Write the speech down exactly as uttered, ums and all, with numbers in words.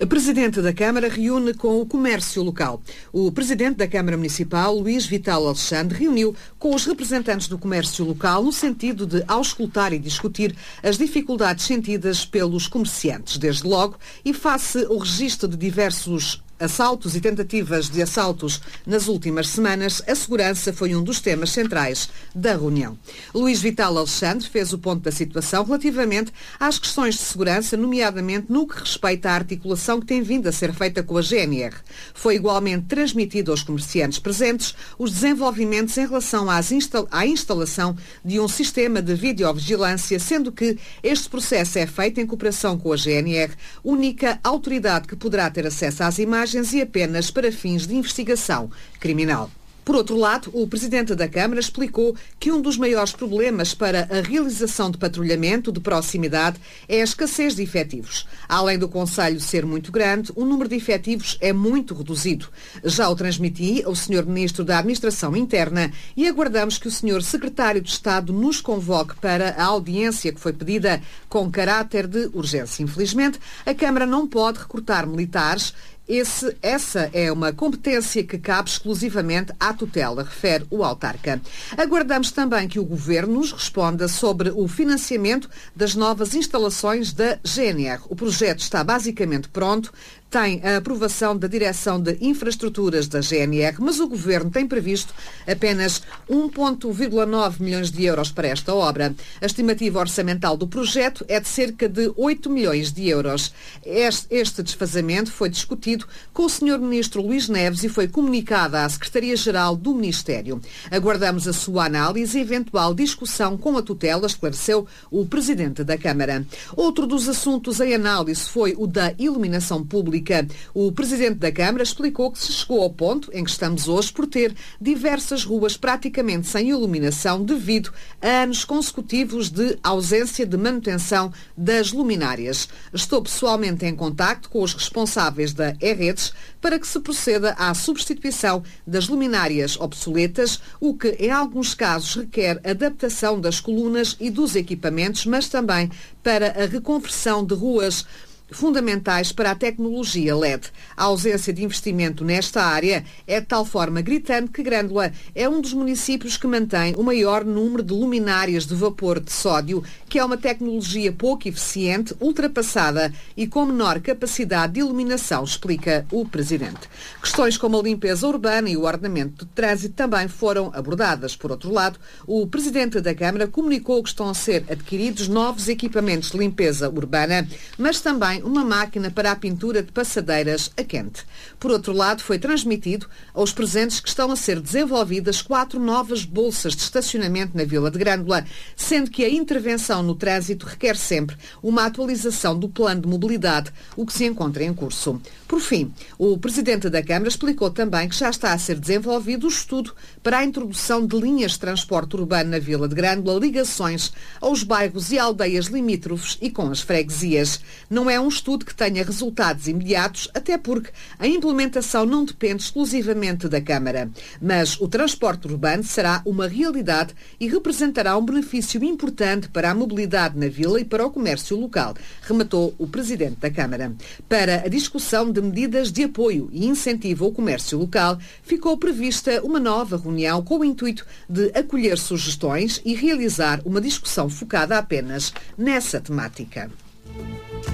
A Presidente da Câmara reúne com o comércio local. O Presidente da Câmara Municipal, Luís Vital Alexandre, reuniu com os representantes do comércio local no sentido de auscultar e discutir as dificuldades sentidas pelos comerciantes, desde logo, e face ao registro de diversos assaltos e tentativas de assaltos nas últimas semanas, a segurança foi um dos temas centrais da reunião. Luís Vital Alexandre fez o ponto da situação relativamente às questões de segurança, nomeadamente no que respeita à articulação que tem vindo a ser feita com a G N R. Foi igualmente transmitido aos comerciantes presentes os desenvolvimentos em relação às instal- à instalação de um sistema de videovigilância, sendo que este processo é feito em cooperação com a G N R, única autoridade que poderá ter acesso às imagens e apenas para fins de investigação criminal. Por outro lado, o Presidente da Câmara explicou que um dos maiores problemas para a realização de patrulhamento de proximidade é a escassez de efetivos. Além do Conselho ser muito grande, o número de efetivos é muito reduzido. Já o transmiti ao senhor Ministro da Administração Interna e aguardamos que o senhor Secretário de Estado nos convoque para a audiência que foi pedida com caráter de urgência. Infelizmente, a Câmara não pode recrutar militares. Esse, essa é uma competência que cabe exclusivamente à tutela, refere o autarca. Aguardamos também que o Governo nos responda sobre o financiamento das novas instalações da G N R. O projeto está basicamente pronto, tem a aprovação da Direção de Infraestruturas da G N R, mas o Governo tem previsto apenas um vírgula nove milhões de euros para esta obra. A estimativa orçamental do projeto é de cerca de oito milhões de euros. Este, este desfazamento foi discutido com o senhor Ministro Luís Neves e foi comunicado à Secretaria-Geral do Ministério. Aguardamos a sua análise e eventual discussão com a tutela, esclareceu o Presidente da Câmara. Outro dos assuntos em análise foi o da iluminação pública. O Presidente da Câmara explicou que se chegou ao ponto em que estamos hoje por ter diversas ruas praticamente sem iluminação devido a anos consecutivos de ausência de manutenção das luminárias. Estou pessoalmente em contacto com os responsáveis da E-Redes para que se proceda à substituição das luminárias obsoletas, o que em alguns casos requer adaptação das colunas e dos equipamentos, mas também para a reconversão de ruas fundamentais para a tecnologia L E D. A ausência de investimento nesta área é de tal forma gritante que Grândola é um dos municípios que mantém o maior número de luminárias de vapor de sódio, que é uma tecnologia pouco eficiente, ultrapassada e com menor capacidade de iluminação, explica o Presidente. Questões como a limpeza urbana e o ordenamento de trânsito também foram abordadas. Por outro lado, o Presidente da Câmara comunicou que estão a ser adquiridos novos equipamentos de limpeza urbana, mas também uma máquina para a pintura de passadeiras a quente. Por outro lado, foi transmitido aos presentes que estão a ser desenvolvidas quatro novas bolsas de estacionamento na Vila de Grândola, sendo que a intervenção no trânsito requer sempre uma atualização do plano de mobilidade, o que se encontra em curso. Por fim, o Presidente da Câmara explicou também que já está a ser desenvolvido o estudo para a introdução de linhas de transporte urbano na Vila de Grândola, ligações aos bairros e aldeias limítrofes e com as freguesias. Não é um estudo que tenha resultados imediatos, até porque a implementação não depende exclusivamente da Câmara. Mas o transporte urbano será uma realidade e representará um benefício importante para a mobilidade na Vila e para o comércio local, rematou o Presidente da Câmara. Para a discussão de medidas de apoio e incentivo ao comércio local, ficou prevista uma nova reunião com o intuito de acolher sugestões e realizar uma discussão focada apenas nessa temática.